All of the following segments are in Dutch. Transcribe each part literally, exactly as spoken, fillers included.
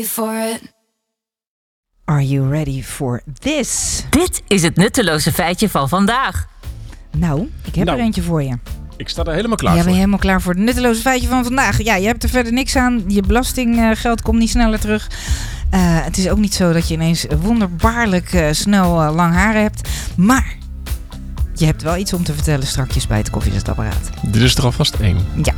Are you ready for this? Dit is het nutteloze feitje van vandaag. Nou, ik heb Nou, er eentje voor je. Ik sta er helemaal klaar Ja, voor. ben je helemaal klaar voor het nutteloze feitje van vandaag? Ja, je hebt er verder niks aan. Je belastinggeld komt niet sneller terug. Uh, het is ook niet zo dat je ineens wonderbaarlijk uh, snel uh, lang haar hebt. Maar je hebt wel iets om te vertellen strakjes bij het koffiezetapparaat. Dit is er alvast één. Ja.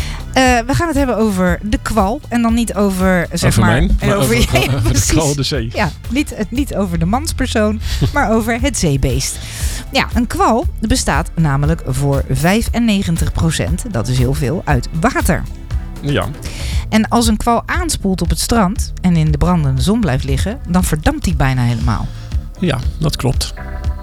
Uh, we gaan het hebben over de kwal. En dan niet over, zeg over maar... Mijn, maar over, over, ja, over de kwal de zee. Ja, niet, niet over de manspersoon, maar over het zeebeest. Ja, een kwal bestaat namelijk voor vijfennegentig procent, dat is heel veel, uit water. Ja. En als een kwal aanspoelt op het strand en in de brandende zon blijft liggen, dan verdampt hij bijna helemaal. Ja, dat klopt.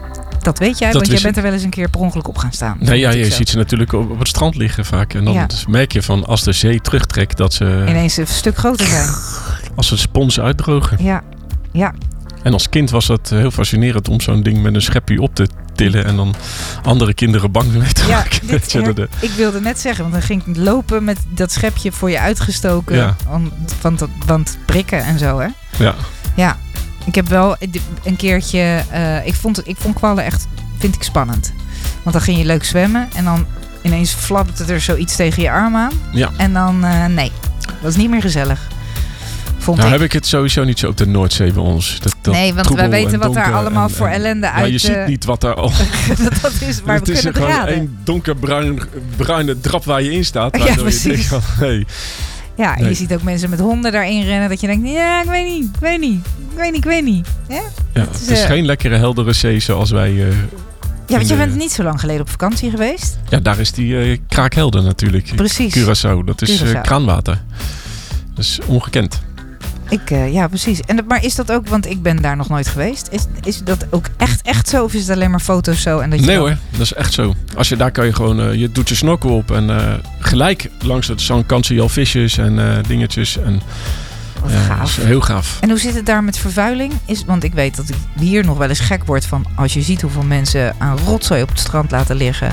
Dat weet jij, dat want jij bent ik. er wel eens een keer per ongeluk op gaan staan. Nee, ja, je zo. ziet ze natuurlijk op, op het strand liggen vaak. En dan Ja. merk je van als de zee terugtrekt dat ze... Ineens een stuk groter zijn. Als ze spons uitdrogen. Ja, ja. En als kind was dat heel fascinerend om zo'n ding met een schepje op te tillen en dan andere kinderen bang mee te Ja, maken. dit, Weet je, de- ik wilde net zeggen, want dan ging ik lopen met dat schepje voor je uitgestoken. Ja. Om, van, dat, van het prikken en zo, hè? ja. Ja, ik heb wel een keertje... Uh, ik, vond, ik vond kwallen echt, vind ik spannend. Want dan ging je leuk zwemmen en dan ineens fladdert er zoiets tegen je arm aan. Ja. En dan, uh, nee, dat is niet meer gezellig. Vond Nou ik. heb ik het sowieso niet zo op de Noordzee bij ons. Dat, dat Nee, want troebel wij weten en wat daar donker allemaal en- voor en- ellende Maar uit... je ziet uh, niet wat daar al... dat, dat is waar het we is kunnen gewoon beraden. één donkerbruin bruine drap waar je in staat. Ja, waardoor je precies. denkt van, hey, Ja, en Nee. je ziet ook mensen met honden daarin rennen. Dat je denkt, ja, ik weet niet, ik weet niet, ik weet niet, ik weet niet. Ja, ja, Het het is, is eh, geen lekkere heldere zee zoals wij... eh, ja want je in de- bent niet zo lang geleden op vakantie geweest. Ja, daar is die eh, kraakhelder natuurlijk. Precies. Curaçao, dat is eh, Curaçao. kraanwater. Dat is ongekend. Ik, uh, ja, precies. En, maar is dat ook, want ik ben daar nog nooit geweest. Is, is dat ook echt, echt zo? Of is het alleen maar foto's zo? En dat je Nee dan- hoor, dat is echt zo. Als je daar kan je gewoon, uh, je doet je snorkel op en uh, gelijk langs het zand zie je al visjes en uh, dingetjes. En, Wat ja, gaaf. dat is heel gaaf. En hoe zit het daar met vervuiling? Is, want ik weet dat ik hier nog wel eens gek word van als je ziet hoeveel mensen aan rotzooi op het strand laten liggen.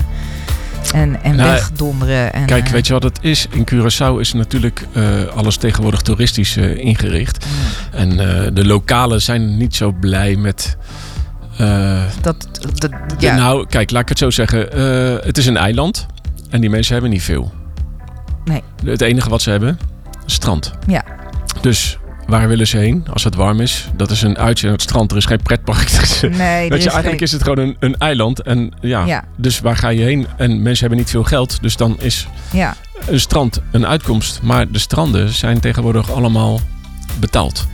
En, en Nou, wegdonderen. En, Kijk, uh, weet je wat het is? In Curaçao is natuurlijk uh, alles tegenwoordig toeristisch uh, ingericht. mm, En uh, de lokalen zijn niet zo blij met... Uh, dat, dat, de- ja. nou, kijk, laat ik het zo zeggen. Uh, het is een eiland en die mensen hebben niet veel. Nee. Het enige wat ze hebben, strand. Ja. Dus waar willen ze heen als het warm is? Dat is een uitje naar het strand. Er is geen pretpark. Dus, Nee, er weet je, is eigenlijk geen- is het gewoon een, een eiland. En ja, Ja. dus waar ga je heen? En mensen hebben niet veel geld. Dus dan is Ja, een strand een uitkomst. Maar de stranden zijn tegenwoordig allemaal betaald.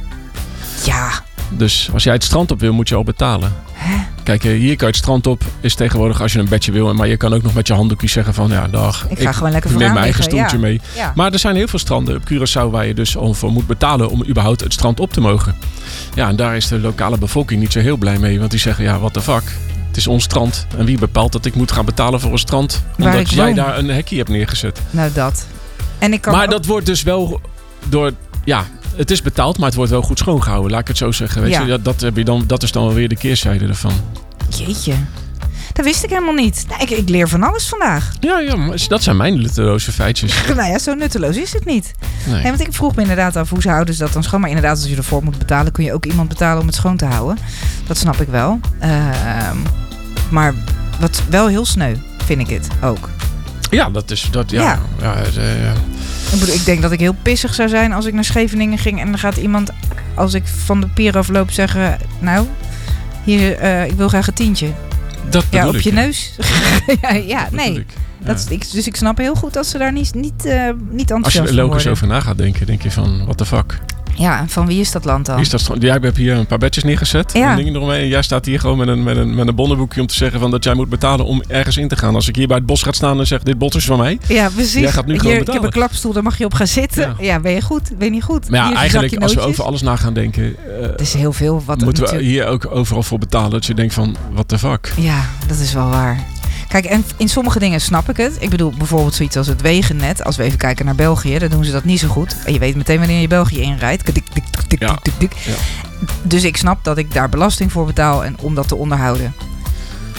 ja. Dus als jij het strand op wil, moet je al betalen. Hè? Kijk, hier kan je het strand op. Is tegenwoordig als je een bedje wil. Maar je kan ook nog met je handdoekjes zeggen van... Ja, dag. Ik ga gewoon lekker neem vooraan mijn eigen liggen, stoeltje ja. mee. Ja. Maar er zijn heel veel stranden op Curaçao waar je dus al voor moet betalen om überhaupt het strand op te mogen. Ja, en daar is de lokale bevolking niet zo heel blij mee. Want die zeggen, ja, what the fuck. Het is ons strand. En wie bepaalt dat ik moet gaan betalen voor een strand? Waar Omdat ik jij woon. daar een hekje hebt neergezet. Nou, dat. En ik kan Maar ook- dat wordt dus wel door... Ja, het is betaald, maar het wordt wel goed schoongehouden. Laat ik het zo zeggen. Weet Ja. je? Dat, dat, heb je dan, dat is dan wel weer de keerzijde ervan. Jeetje. Dat wist ik helemaal niet. Nou, ik, ik leer van alles vandaag. Ja, ja, maar dat zijn mijn nutteloze feitjes. Nou ja, zo nutteloos is het niet. Nee. Nee, want ik vroeg me inderdaad af hoe ze houden ze dat dan schoon. Maar inderdaad, als je ervoor moet betalen, kun je ook iemand betalen om het schoon te houden. Dat snap ik wel. Ehm, maar wat wel heel sneu, vind ik het ook. Ja, dat is... Dat, ja, Ja. ja. ja, ja. Ik bedoel, ik denk dat ik heel pissig zou zijn als ik naar Scheveningen ging en dan gaat iemand, als ik van de pier afloop, zeggen: nou, hier, eh, ik wil graag een tientje. Dat Ja, bedoel op ik, je ja. neus. ja, ja Dat nee. bedoel ik. Ja. Dat is, ik, dus ik snap heel goed dat ze daar niet, niet, uh, niet enthousiast Als je er van logisch worden. over na gaat denken, denk je van, what the fuck. Ja, en van wie is dat land dan? Is dat, jij hebt hier een paar bedjes neergezet Ja. en dingen eromheen. En jij staat hier gewoon met een, met, een, met een bonnenboekje om te zeggen van dat jij moet betalen om ergens in te gaan. Als ik hier bij het bos ga staan en zeg, dit bos is van mij. Ja, precies. Jij gaat nu gewoon Hier, ik heb betalen. een klapstoel, daar mag je op gaan zitten. Ja, Ja. ben je goed? Ben je niet goed? Maar ja, Hier is een eigenlijk zakje als we nootjes. over alles na gaan denken, uh, Het is heel veel wat moeten we natuurlijk... hier ook overal voor betalen. Dat je denkt van, what the fuck. Ja, dat is wel waar. Kijk, en in sommige dingen snap ik het. Ik bedoel, bijvoorbeeld zoiets als het wegennet. Als we even kijken naar België, dan doen ze dat niet zo goed. En je weet meteen wanneer je België inrijdt. Dik, dik, dik, dik, Ja. dik, dik. Ja. Dus ik snap dat ik daar belasting voor betaal en om dat te onderhouden.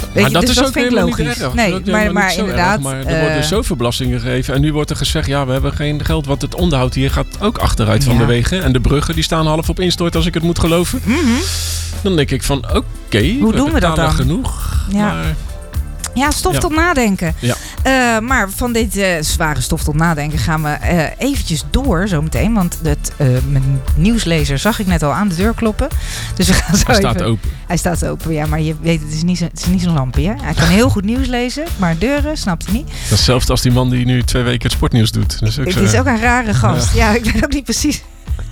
Weet maar je, dat dus is dat ook vind ik helemaal niet logisch. erg. Nee, Dat is maar, helemaal maar niet zo inderdaad. erg, maar er eh, worden zoveel belastingen gegeven. En nu wordt er gezegd, ja, we hebben geen geld. Want het onderhoud hier gaat ook achteruit van Ja. de wegen. En de bruggen die staan half op instort, als ik het moet geloven. mhm. Dan denk ik van, oké, okay, Hoe doen we dat dan? genoeg. Ja. Maar Ja, stof Ja. tot nadenken. Ja. Eh, maar van dit eh, zware stof tot nadenken gaan we eh, eventjes door zometeen. Want het, eh, mijn nieuwslezer zag ik net al aan de deur kloppen. Dus we gaan zo hij even... staat open. Hij staat open, ja, maar je weet, het is niet zo- het is niet zo'n lampje. Hè? Hij kan heel goed nieuws lezen, maar deuren snapt hij niet. Dat is hetzelfde als die man die nu twee weken het sportnieuws doet. Dat is ook Het zo. is ook een rare gast. Ja, ik weet ook niet precies.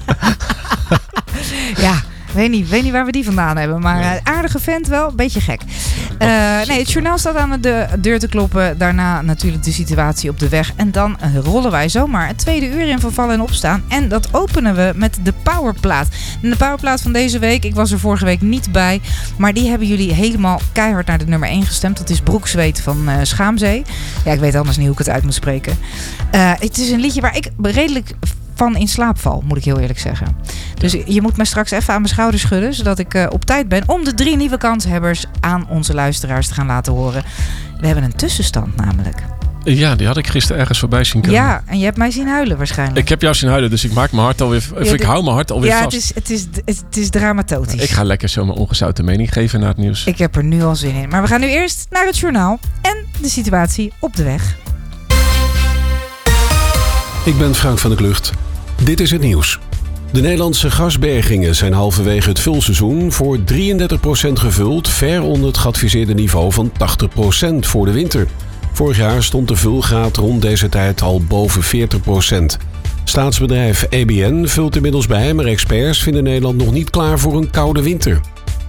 Ja, weet niet, weet niet waar we die vandaan hebben. Maar Nee. uh, aardige vent wel, een beetje gek. Uh, nee, het journaal staat aan de deur te kloppen. Daarna natuurlijk de situatie op de weg. En dan uh, rollen wij zomaar het tweede uur in van vallen en opstaan. En dat openen we met de Powerplaat. En de Powerplaat van deze week, ik was er vorige week niet bij. Maar die hebben jullie helemaal keihard naar de nummer één gestemd. Dat is Broekzweet van uh, Schaamzee. Ja, ik weet anders niet hoe ik het uit moet spreken. Uh, het is een liedje waar ik redelijk van in slaap val, moet ik heel eerlijk zeggen. Dus je moet me straks even aan mijn schouder schudden, zodat ik uh, op tijd ben om de drie nieuwe kanshebbers aan onze luisteraars te gaan laten horen. We hebben een tussenstand namelijk. Ja, die had ik gisteren ergens voorbij zien komen. Ja, en je hebt mij zien huilen waarschijnlijk. Ik heb jou zien huilen, dus ik maak mijn hart alweer, of Ja, ik de- hou mijn hart alweer ja, vast. het is, het, is, het is dramatotisch. Ik ga lekker zo mijn ongezouten mening geven naar het nieuws. Ik heb er nu al zin in. Maar we gaan nu eerst naar het journaal en de situatie op de weg. Ik ben Frank van der Klucht. Dit is het nieuws. De Nederlandse gasbergingen zijn halverwege het vulseizoen voor drieëndertig procent gevuld, ver onder het geadviseerde niveau van tachtig procent voor de winter. Vorig jaar stond de vulgraad rond deze tijd al boven veertig procent. Staatsbedrijf E B N vult inmiddels bij, maar experts vinden Nederland nog niet klaar voor een koude winter.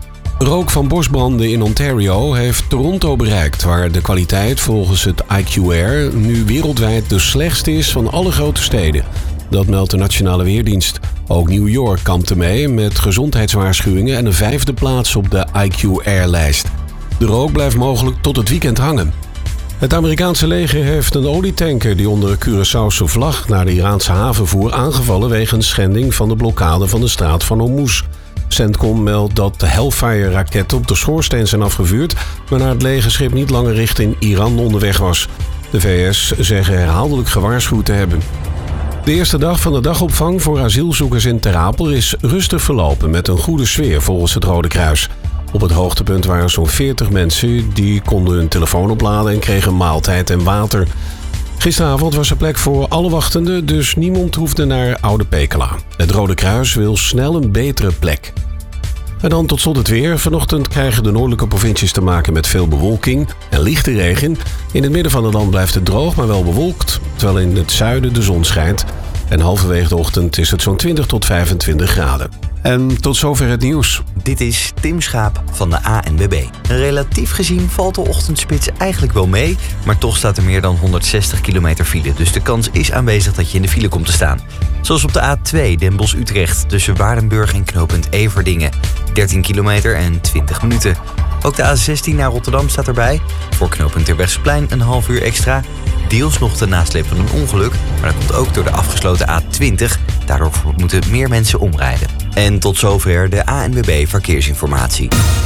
Rook van bosbranden in Ontario heeft Toronto bereikt, waar de kwaliteit volgens het I Q R nu wereldwijd de slechtste is van alle grote steden. Dat meldt de Nationale Weerdienst. Ook New York kampt ermee met gezondheidswaarschuwingen en een vijfde plaats op de I Q R-lijst. De rook blijft mogelijk tot het weekend hangen. Het Amerikaanse leger heeft een olietanker die onder Curaçaose vlag naar de Iraanse haven voer aangevallen wegens schending van de blokkade van de straat van Hormuz. CENTCOM meldt dat de Hellfire-raketten op de schoorsteen zijn afgevuurd, waarna het legerschip niet langer richting Iran onderweg was. De V S zeggen herhaaldelijk gewaarschuwd te hebben. De eerste dag van de dagopvang voor asielzoekers in Ter Apel is rustig verlopen met een goede sfeer volgens het Rode Kruis. Op het hoogtepunt waren zo'n veertig mensen die konden hun telefoon opladen en kregen maaltijd en water. Gisteravond was er plek voor alle wachtenden, dus niemand hoefde naar Oude Pekela. Het Rode Kruis wil snel een betere plek. En dan tot slot het weer. Vanochtend krijgen de noordelijke provincies te maken met veel bewolking en lichte regen. In het midden van het land blijft het droog, maar wel bewolkt, terwijl in het zuiden de zon schijnt. En halverwege de ochtend is het zo'n twintig tot vijfentwintig graden. En tot zover het nieuws. Dit is Tim Schaap van de A N W B. Relatief gezien valt de ochtendspits eigenlijk wel mee, maar toch staat er meer dan honderdzestig kilometer file. Dus de kans is aanwezig dat je in de file komt te staan. Zoals op de A twee Den Bosch-Utrecht tussen Waardenburg en knooppunt Everdingen. dertien kilometer en twintig minuten. Ook de A zestien naar Rotterdam staat erbij. Voor knooppunt Terbrechtseplein een half uur extra. Deels nog de nasleep van een ongeluk, maar dat komt ook door de afgesloten A twintig. Daardoor moeten meer mensen omrijden. En tot zover de A N W B Verkeersinformatie.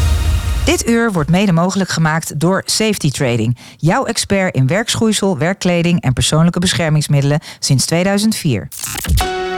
Dit uur wordt mede mogelijk gemaakt door Safety Trading. Jouw expert in werkschoeisel, werkkleding en persoonlijke beschermingsmiddelen sinds tweeduizend vier.